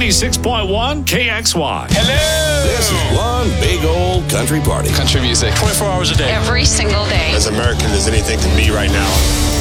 96.1 KXY. Hello! This is one big old country party. Country music. 24 hours a day. Every single day. As American as anything can be right now.